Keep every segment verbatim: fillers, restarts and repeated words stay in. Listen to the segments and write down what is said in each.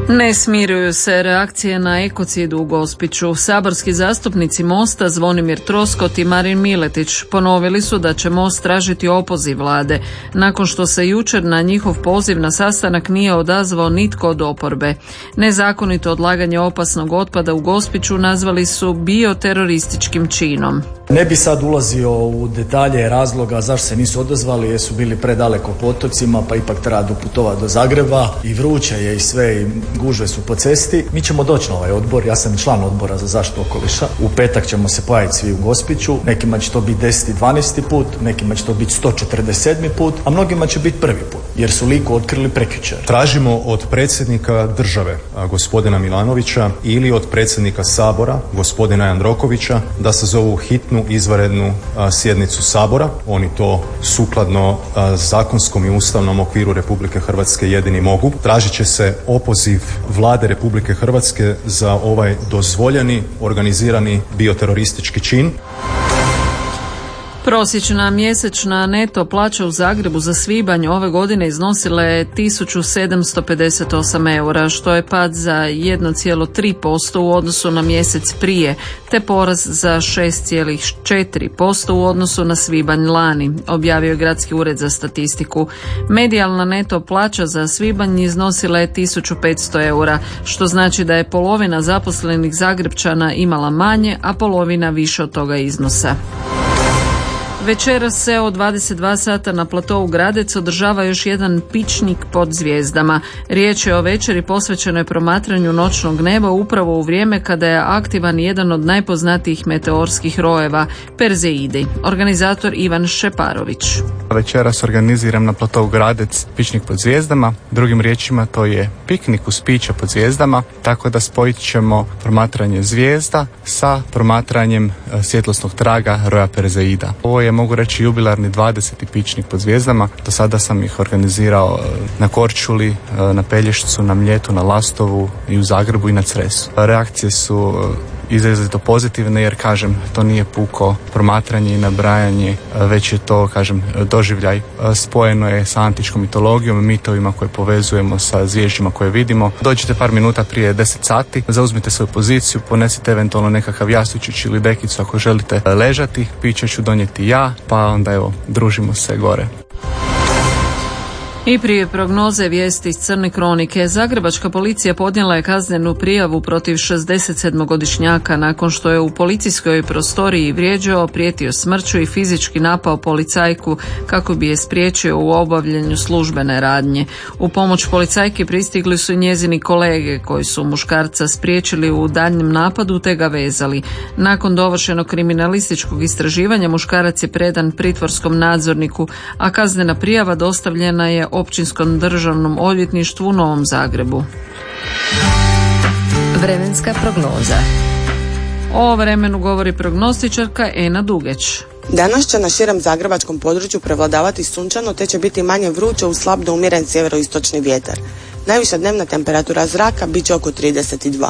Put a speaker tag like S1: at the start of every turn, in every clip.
S1: Ne smiruju se reakcije na ekocid u Gospiću. Saborski zastupnici Mosta Zvonimir Troskot i Marin Miletić ponovili su da će Most tražiti opoziv vlade, nakon što se jučer na njihov poziv na sastanak nije odazvao nitko od oporbe. Nezakonito odlaganje opasnog otpada u Gospiću nazvali su bioterorističkim činom.
S2: Ne bi sad ulazio u detalje razloga zašto se nisu odazvali, jer su bili predaleko po otocima, pa ipak treba doputovati do Zagreba i vruće je i sve i gužve su po cesti. Mi ćemo doći na ovaj odbor, ja sam član odbora za zaštitu okoliša. U petak ćemo se pojaviti svi u Gospiću, nekima će to biti deseti, dvanaesti put, nekima će to biti sto četrdeset sedmi put, a mnogima će biti prvi put, jer su Liku otkrili prekjučer.
S3: Tražimo od predsjednika države, gospodina Milanovića, ili od predsjednika Sabora, gospodina Jandrokovića, da sazovu hitnu izvanrednu a, sjednicu Sabora. Oni to sukladno a, zakonskom i ustavnom okviru Republike Hrvatske jedini mogu. Tražit će se opoziv vlade Republike Hrvatske za ovaj dozvoljeni, organizirani bioteroristički čin.
S1: Prosječna mjesečna neto plaća u Zagrebu za svibanj ove godine iznosila je tisuću sedamsto pedeset osam eura, što je pad za jedan zarez tri posto u odnosu na mjesec prije, te porast za šest zarez četiri posto u odnosu na svibanj lani, objavio je Gradski ured za statistiku. Medijalna neto plaća za svibanj iznosila je tisuću petsto eura, što znači da je polovina zaposlenih Zagrepčana imala manje, a polovina više od toga iznosa. Večeras se od dvadeset dva sata na platovu Gradec održava još jedan pičnik pod zvijezdama. Riječ je o večeri posvećenoj promatranju noćnog neba upravo u vrijeme kada je aktivan jedan od najpoznatijih meteorskih rojeva, Perzeidi. Organizator Ivan Šeparović.
S4: Večeras organiziram na platovu Gradec pičnik pod zvijezdama. Drugim riječima to je piknik uz piće pod zvijezdama, tako da spojit ćemo promatranje zvijezda sa promatranjem svjetlosnog traga roja Perzeida. Ovo je, mogu reći, jubilarni dvadeseti pičnik pod zvijezdama. Do sada sam ih organizirao na Korčuli, na Pelješcu, na Mljetu, na Lastovu i u Zagrebu i na Cresu. Reakcije su izrazito pozitivne, jer, kažem, to nije puko promatranje i nabrajanje, već je to, kažem, doživljaj. Spojeno je sa antičkom mitologijom, mitovima koje povezujemo sa zvježđima koje vidimo. Dođite par minuta prije deset sati, zauzmite svoju poziciju, ponesite eventualno nekakav jastučić ili dekicu ako želite ležati, piće ću donijeti ja, pa onda evo, družimo se gore.
S1: I prije prognoze vijesti iz Crne kronike, zagrebačka policija podnijela je kaznenu prijavu protiv šezdesetsedmogodišnjaka nakon što je u policijskoj prostoriji vrijeđao, prijetio smrću i fizički napao policajku kako bi je spriječio u obavljanju službene radnje. U pomoć policajki pristigli su njezini kolege koji su muškarca spriječili u daljnjem napadu te ga vezali. Nakon dovršenog kriminalističkog istraživanja muškarac je predan pritvorskom nadzorniku, a kaznena prijava dostavljena je Općinskom državnom odvjetništvu u Novom Zagrebu.
S5: Vremenska prognoza.
S1: O vremenu govori prognostičarka Ena Dugeć.
S6: Danas će na širem zagrebačkom području prevladavati sunčano, te će biti manje vruće uz slab do umjeren sjeveroistočni vjetar. Najviša dnevna temperatura zraka bit će oko trideset dva.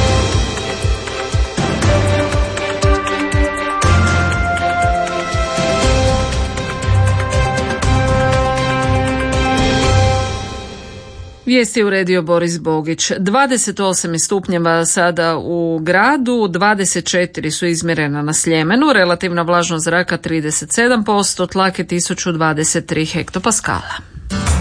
S1: Vijesti uredio Boris Bogić. dvadeset osam stupnjeva sada u gradu, dvadeset četiri su izmjerena na Sljemenu, relativna vlažnost zraka trideset sedam posto, tlak je tisuću dvadeset tri hektopaskala.